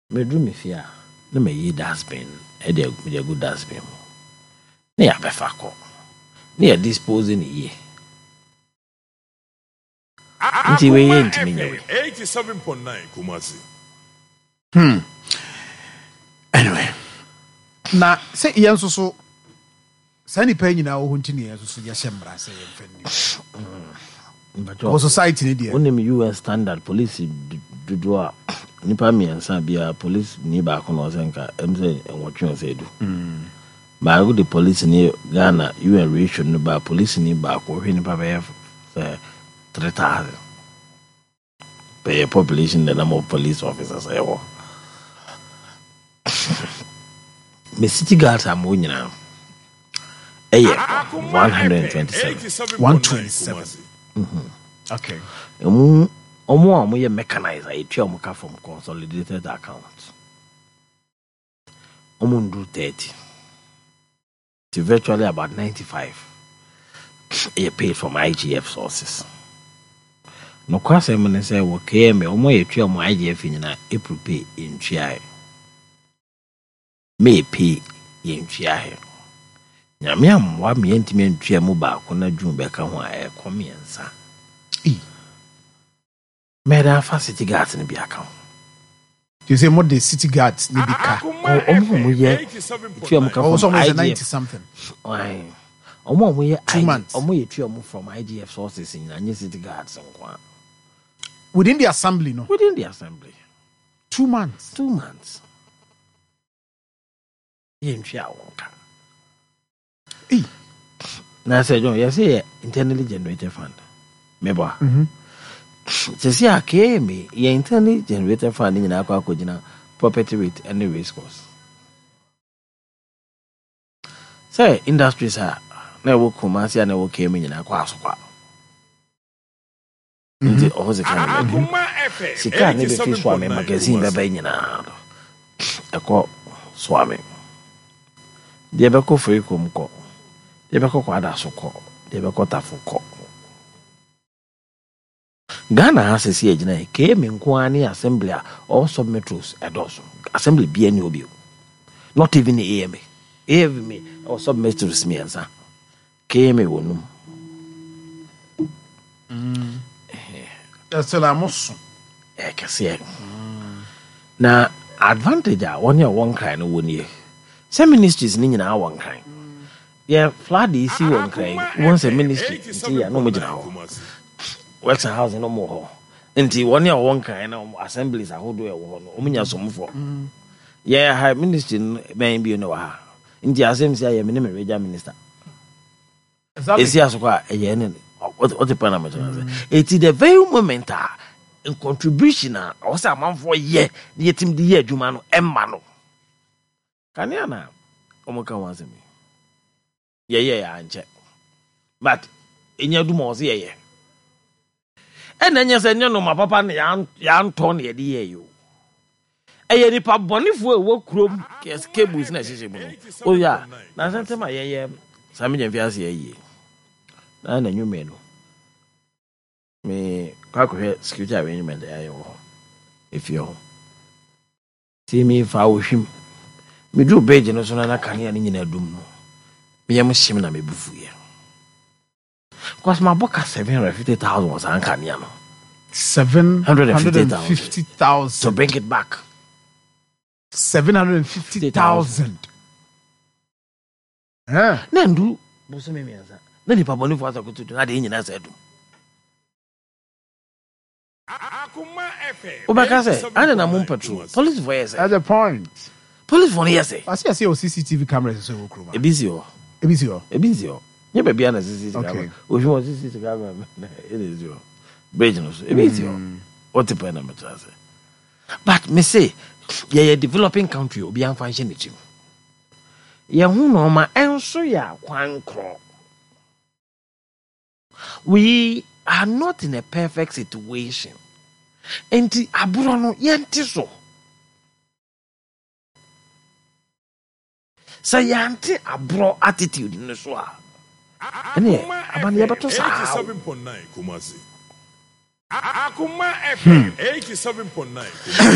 Me do me fear. No me ye dustbin. Me dey good dustbin. Ne ya befa ko. Ne ya disposing ye. Nti we ye ntimi nyewe. 87.9 Kumasi. Anyway. Na say yen so say nipa nyina wo hunti ne yen so ye hyemra say yen fani. But society ne dey. Onim US standard police do nipa miensa bia police ni ba ko no senka emse enwotwe se du. Ba go the police ni Ghana UN ratio no ba police ni ba ko hwe nipa be 3,000. Per population the number of police officers ever. Me city guards are more nyina. 127. 127. Okay. Omo ye mechanizer etua omo ka from consolidated account. Omo ndu 30. To virtually about 95. You paid from IGF sources. No kwase me say wo KM omo ye tua omo IGF nyina April pay in twa. May pay in twa. Nyame amwa me ntime ntua mu ba ko na dwun be ka ho a e komiensa. Meda fa city guards in the account. You say more the city guards need the car. Omo ye tuam ka also 90 something. Why? Omo ye 2 months. Omo ye tuam from IGF sources in anye city guards nkwa. Within the assembly no. Within the assembly. 2 months. 2 months. Ye ntwa wonka. Na say John, you say internally generated fund. Mebo. Sisi akeme ye internally generated fund nyina akwa akogina property rate and risk cost. Say industries are na wo Kumasi na wo keme nyina akwa asokwa. Nti ohoze kan me. Sika ne be fi swame magazine be ba nyina. Eko swame. De be ko free kom ko. De be ko kwada sokọ. De be ko tafuko. Ghana has a CHN, came in Kwani Assembly or some metros at also. Assembly be any obio. Not even the AMA. AMA or some metros me answer. Came a wonum. That's a most. I can say. Now, advantage are 1 year, 1 kind of 1 year. Some ministries in our 1 kind. Yeah, flood is 1 kind. Once a ministry, no more. Works and housing no more. Until 1 year, 1 kind of assemblies are hold omunya some for. Yeah, high ministry maybe you know her. In the assembly, I am a regional minister. It's here so quite a yen. What the Panama? It is the very moment in contribution. I was a man for a year, the team the year, Jumano, Emmano. Can you now? Omoka wants me. Yeah, and check. But in your doom was yeah. And then you say, no, my papa, yan ton ye dear you. A ye nipa bonifu work room, cable is necessary. Oh, yeah. Now, sometimes my yeah, Sammy and Fias ye. And a new menu. Me, Quack security arrangement there. If you see me if I wish him, me do bed and so I can't in a doom. Me am shimmy me bufu ye. Because my book has 750,000 was uncanny. 750,000 to bring it back. 750,000. Nandu, Bosomemianza. Then if I believe what I could do, I didn't answer. Obakase, I don't know patrol. Police for yes. At the point. Police for yes. I see CCTV cameras so Kruma. Ebizio. You may be an CCTV camera. If you want CCTV camera, it is your Bridgenos. Ebizio. What the parameters? But me say, ye a developing country will be unfunctioning. Ya who know my answer ya one crop. We are not in a perfect situation. Enti abrono yenti so. Sayanti abro attitude in the soa. Ene abani yabato sa. 87.9 Kumasi. Akuma FM 87.9.